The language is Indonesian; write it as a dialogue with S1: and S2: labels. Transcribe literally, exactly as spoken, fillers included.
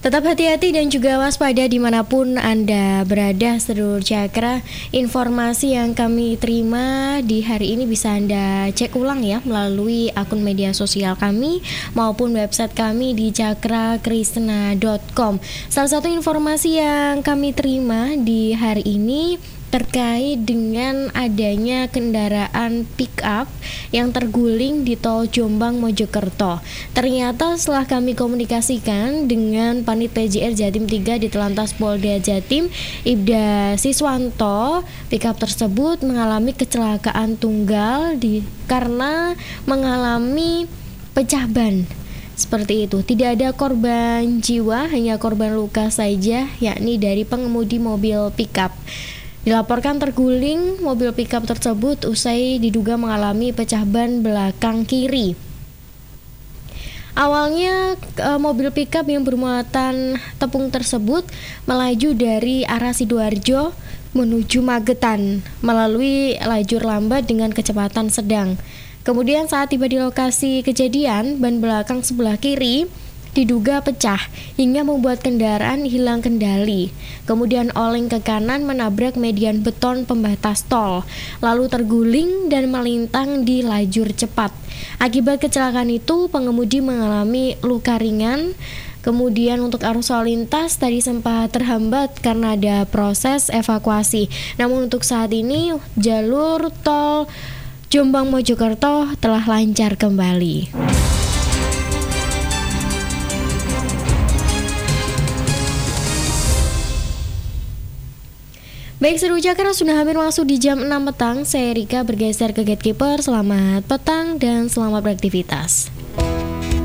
S1: Tetap hati-hati dan juga waspada dimanapun Anda berada, sedulur Cakra. Informasi yang kami terima di hari ini bisa Anda cek ulang ya melalui akun media sosial kami maupun website kami di cakra krisna dot com. Salah satu informasi yang kami terima di hari ini terkait dengan adanya kendaraan pick up yang terguling di tol Jombang Mojokerto. Ternyata setelah kami komunikasikan dengan Panit P J R Jatim tiga di Telantas Polda Jatim, Ibda Siswanto, pick up tersebut mengalami kecelakaan tunggal di karena mengalami pecah ban. Seperti itu, tidak ada korban jiwa, hanya korban luka saja, yakni dari pengemudi mobil pick up. Dilaporkan terguling mobil pickup tersebut usai diduga mengalami pecah ban belakang kiri. Awalnya e, mobil pickup yang bermuatan tepung tersebut melaju dari arah Sidoarjo menuju Magetan melalui lajur lambat dengan kecepatan sedang. Kemudian saat tiba di lokasi kejadian, ban belakang sebelah kiri diduga pecah hingga membuat kendaraan hilang kendali. Kemudian oleng ke kanan menabrak median beton pembatas tol, lalu terguling dan melintang di lajur cepat. Akibat kecelakaan itu, pengemudi mengalami luka ringan. Kemudian untuk arus lalu lintas tadi sempat terhambat karena ada proses evakuasi. Namun untuk saat ini jalur tol Jombang Mojokerto telah lancar kembali. Baik, seru Cakra, sudah hampir masuk di jam enam petang. Saya Rika bergeser ke Gatekeeper. Selamat petang dan selamat beraktivitas.